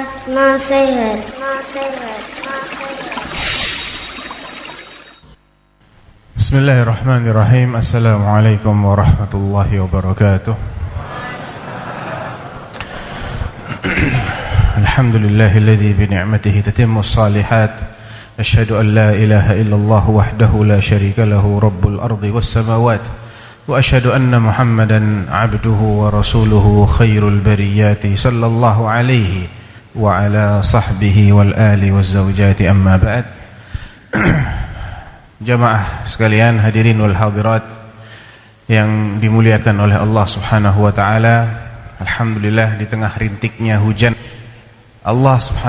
nasihat. Bismillahirrahmanirrahim. Assalamualaikum warahmatullahi wabarakatuh. Alhamdulillahilladzi bi ni'matihi tatimmus shalihat. Asyhadu an la ilaha illallah wahdahu la syarika lahu rabbul ardi was samawat. Wa asyhadu anna Muhammadan 'abduhu wa rasuluhu khairul bariyati sallallahu alaihi wa ala sahbihi wal ali waz zawjati amma ba'd. Jamaah sekalian, hadirin wal hadirat yang dimuliakan oleh Allah Subhanahu wa taala. Alhamdulillah, di tengah rintiknya hujan, Allah Subhanahu